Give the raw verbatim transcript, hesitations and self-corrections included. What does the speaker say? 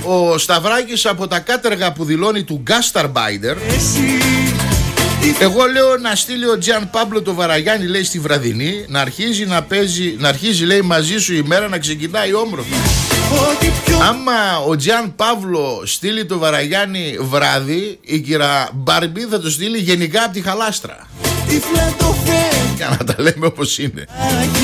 Ο Σταυράκης από τα κάτεργα που δηλώνει του Γκάσταρμπάιντερ. Εγώ λέω να στείλει ο Τζιάν Πάμπλο το Βαραγιάννη, λέει, στη βραδινή, να αρχίζει να παίζει, να αρχίζει, λέει, μαζί σου η μέρα να ξεκινάει όμορφα. Άμα ο Τζιάν Παύλο στείλει το Βαραγιάννη βράδυ, η κυρία Μπαρμπή θα το στείλει γενικά από τη Χαλάστρα. Για να τα λέμε όπως είναι.